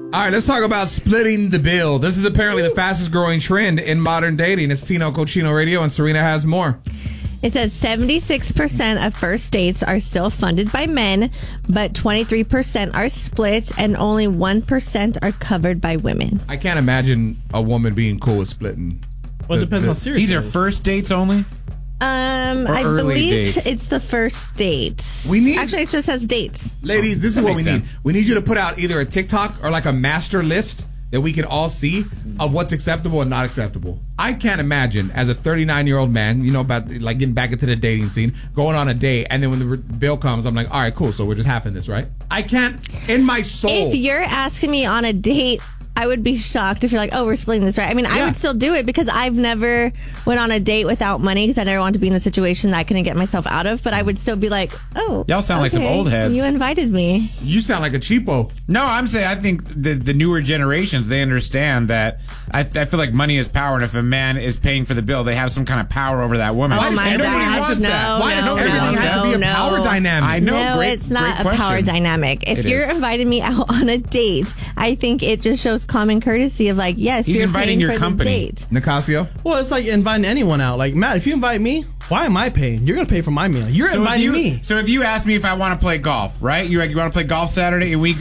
All right, let's talk about splitting the bill. This is apparently the fastest growing trend in modern dating. It's Tino Cochino Radio, and Serena has more. It says 76% of first dates are still funded by men, but 23% are split, and only 1% are covered by women. I can't imagine a woman being cool with splitting. Well, it depends how serious. These it are is. first dates only? I early believe dates? it's the first dates. Actually, it just says dates. Ladies, this is That what we makes need. sense. We need you to put out either a TikTok or like a master list that we can all see of what's acceptable and not acceptable. I can't imagine as a 39-year-old man, about like getting back into the dating scene, going on a date, and then when the bill comes, I'm like, all right, cool, so we're just halving this, right? I can't, in my soul. If you're asking me on a date, I would be shocked if you're like, oh, we're splitting this, right? I mean, I would still do it because I've never went on a date without money because I never wanted to be in a situation that I couldn't get myself out of. But I would still be like, oh, Y'all sound like some old heads. You invited me. You sound like a cheapo. No, I'm saying I think the newer generations, they understand that. I feel like money is power, and if a man is paying for the bill, they have some kind of power over that woman. Oh my gosh, wants that? Why does everything have to be a power dynamic? I know. No, it's not a power dynamic. If you're inviting me out on a date, I think it just shows common courtesy of like, yes, He's you're inviting paying your for company. the date. Nicasio? Well, it's like inviting anyone out. Like, Matt, if you invite me, why am I paying? You're going to pay for my meal. You're inviting me. So if you ask me if I want to play golf, right? You're like, you want to play golf Saturday, and we